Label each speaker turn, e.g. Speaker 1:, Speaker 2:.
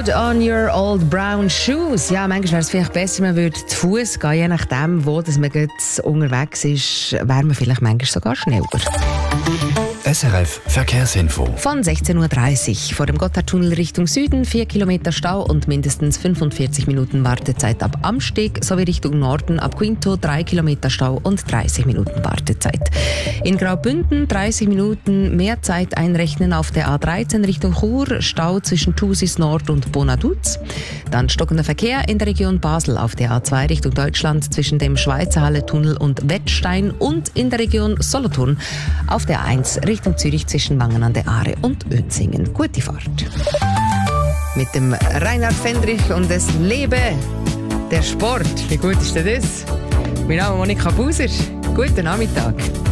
Speaker 1: Put on your old brown shoes. Ja, manchmal wäre es vielleicht besser, man würde zu Fuß gehen, je nachdem, wo dass man jetzt unterwegs ist, wäre man vielleicht manchmal sogar schneller.
Speaker 2: SRF Verkehrsinfo.
Speaker 1: Von 16.30 Uhr vor dem Gotthardtunnel Richtung Süden 4 Kilometer Stau und mindestens 45 Minuten Wartezeit ab Amsteg sowie Richtung Norden ab Quinto 3 Kilometer Stau und 30 Minuten Wartezeit. In Graubünden 30 Minuten mehr Zeit einrechnen auf der A13 Richtung Chur, Stau zwischen Thusis Nord und Bonaduz. Dann stockender Verkehr in der Region Basel auf der A2 Richtung Deutschland zwischen dem Schweizer Halle-Tunnel und Wettstein und in der Region Solothurn auf der A1 Richtung Zürich zwischen Wangen an der Aare und Önzingen. Gute Fahrt. Mit dem Reinhard Fendrich und es lebe der Sport. Wie gut ist denn das? Mein Name ist Monika Buser. Guten Nachmittag.